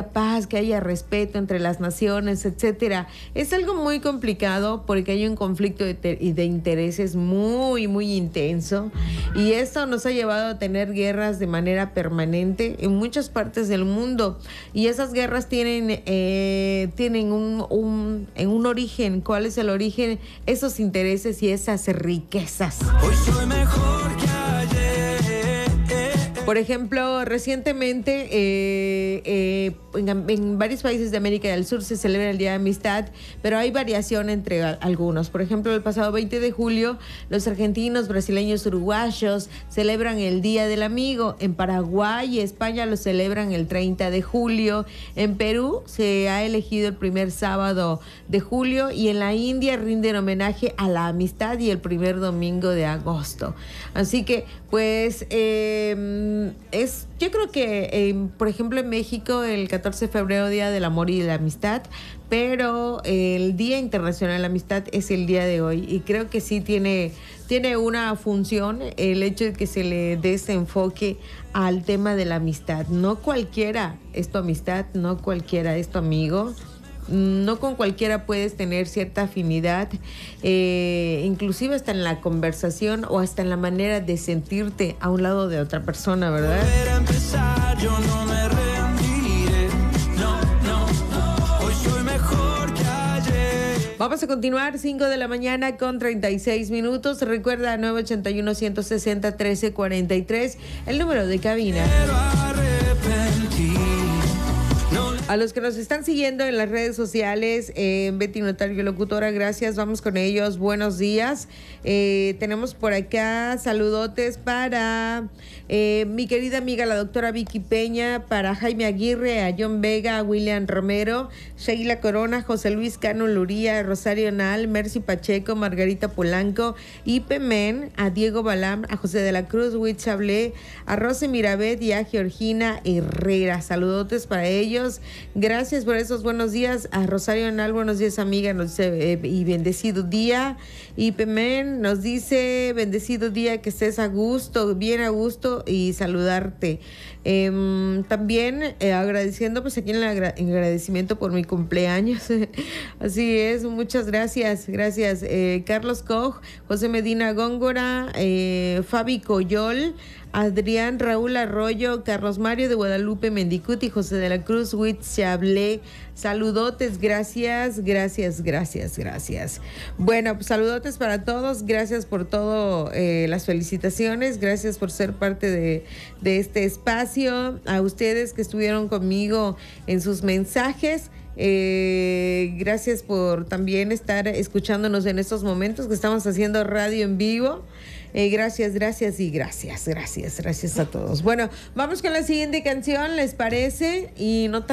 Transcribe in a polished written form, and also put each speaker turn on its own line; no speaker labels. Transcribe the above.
haya paz, que haya respeto entre las naciones, etcétera. Es algo muy complicado porque hay un conflicto de intereses muy, muy intenso, y esto nos ha llevado a tener guerras de manera permanente en muchas partes del mundo, y esas guerras tienen un origen. ¿Cuál es el origen? Esos intereses y esas riquezas.
Hoy soy mejor que ayer.
Por ejemplo, recientemente en varios países de América del Sur se celebra el Día de Amistad, pero hay variación entre algunos. Por ejemplo, el pasado 20 de julio, los argentinos, brasileños, uruguayos celebran el Día del Amigo. En Paraguay y España lo celebran el 30 de julio. En Perú se ha elegido el primer sábado de julio, y en la India rinden homenaje a la amistad y el primer domingo de agosto. Así que, pues, yo creo que, por ejemplo, en México el 14 de febrero, Día del Amor y de la Amistad, pero el Día Internacional de la Amistad es el día de hoy, y creo que sí tiene una función el hecho de que se le dé ese enfoque al tema de la amistad. No cualquiera es tu amistad, no cualquiera es tu amigo. No con cualquiera puedes tener cierta afinidad, inclusive hasta en la conversación o hasta en la manera de sentirte a un lado de otra persona, ¿verdad?
Volver a empezar, yo no me rendiré. No, hoy soy mejor que ayer.
Vamos a continuar, 5 de la mañana con 36 minutos. Recuerda, 981-160-1343, el número de cabina.
Quiero arrepentir.
A los que nos están siguiendo en las redes sociales, Betty Notario Locutora, gracias, vamos con ellos, buenos días. Tenemos por acá saludotes para mi querida amiga la doctora Vicky Peña, para Jaime Aguirre, a John Vega, a William Romero, Sheila Corona, José Luis Cano Luría, Rosario Nal, Mercy Pacheco, Margarita Polanco, Ipe Men, a Diego Balam, a José de la Cruz, Huit Chablé, a Rosy Mirabet y a Georgina Herrera. Saludotes para ellos. Gracias por esos buenos días. A Rosario Anal, buenos días, amiga, nos dice y bendecido día. Y Pemen nos dice bendecido día, que estés a gusto, bien a gusto, y saludarte. También agradeciendo, pues aquí en agradecimiento por mi cumpleaños. Así es, muchas gracias. Carlos Koch, José Medina Góngora, Fabi Coyol, Adrián Raúl Arroyo, Carlos Mario de Guadalupe Mendicuti, José de la Cruz, Huit Chablé. Saludotes, gracias. Bueno, pues saludotes para todos, gracias por todo, las felicitaciones, gracias por ser parte de este espacio, a ustedes que estuvieron conmigo en sus mensajes. Gracias por también estar escuchándonos en estos momentos que estamos haciendo radio en vivo. Gracias a todos. Bueno, vamos con la siguiente canción, ¿les parece? Y no